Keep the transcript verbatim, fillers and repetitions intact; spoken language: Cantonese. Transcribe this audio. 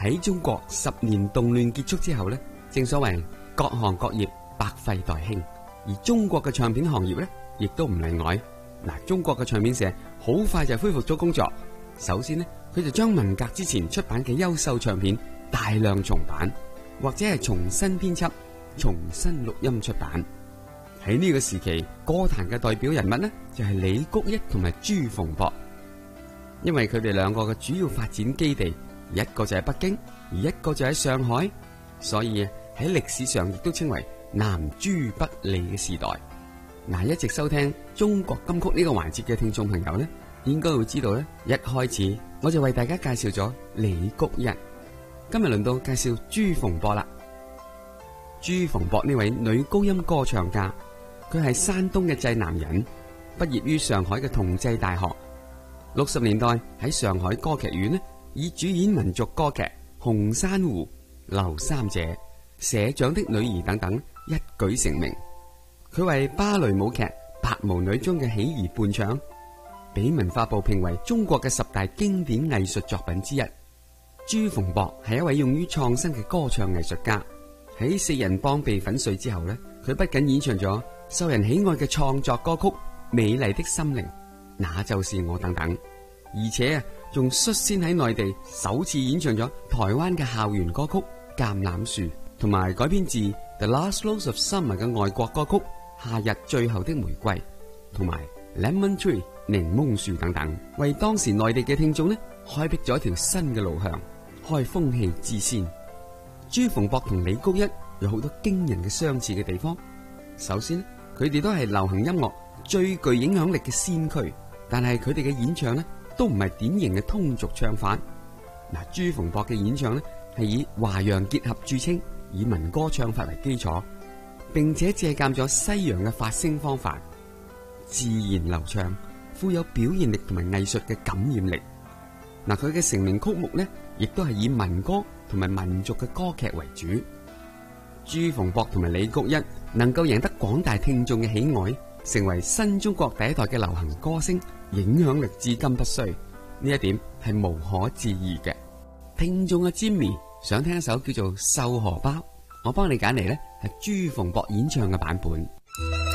喺中國十年動亂結束之後呢，正所謂各行各業百廢待興，而中國嘅唱片行業呢，亦都唔例外。嗱，中國嘅唱片社好快就恢復咗工作。首先呢，佢就將文革之前出版嘅優秀唱片大量重版，或者係重新編輯、重新錄音出版。喺呢個時期，歌壇嘅代表人物呢，就係李谷一同埋朱逢博，因為佢哋兩個嘅主要發展基地，一個就喺北京，而一個就喺上海，所以喺歷史上亦都稱為南朱北李嘅時代。嗱，一直收聽中國金曲呢個環節嘅聽眾朋友呢，應該會知道咧，一開始我就為大家介紹咗李谷一，今日輪到介紹朱逢博啦。朱逢博呢位女高音歌唱家，佢係山東嘅濟南人，畢業於上海嘅同濟大學。六十年代喺上海歌劇院呢，以主演民族歌劇《紅珊瑚》、《劉三姐》、《社長的女兒》等等一舉成名。佢為芭蕾舞劇《白毛女》中嘅喜兒伴唱，俾文化部評為中國嘅十大經典藝術作品之一。朱逢博係一位勇於創新嘅歌唱藝術家。喺四人幫被粉碎之後呢，佢不僅演唱咗受人喜愛嘅創作歌曲《美麗的心靈》、那就是我等等，而且啊，仲率先喺內地首次演唱咗台灣嘅校園歌曲《橄欖樹》，同埋改編自《The Last Rose of Summer》嘅外國歌曲《夏日最後的玫瑰》，同埋《Lemon Tree》檸檬樹等等，為當時內地嘅聽眾呢，開闢咗一條新嘅路向，開風氣之先。朱逢博同李谷一有好多驚人嘅相似嘅地方。首先，佢哋都係流行音樂最具影響力嘅先驅，但係佢哋嘅演唱呢，都唔係典型嘅通俗唱法。嗱，朱逢博嘅演唱呢，係以華洋結合著稱，以民歌唱法為基礎，並且借鑒咗西洋嘅發聲方法，自然流暢，富有表現力同埋藝術嘅感染力。嗱，佢嘅成名曲目呢，亦都係以民歌同埋民族嘅歌劇為主。朱逢博同埋李谷一能夠贏得廣大聽眾嘅喜愛，成為新中國第一代嘅流行歌星，影響力至今不衰，呢一點係無可置疑嘅。聽眾嘅 Jimmy 想聽一首叫做《繡荷包》，我幫你揀嚟呢係朱逢博演唱嘅版本。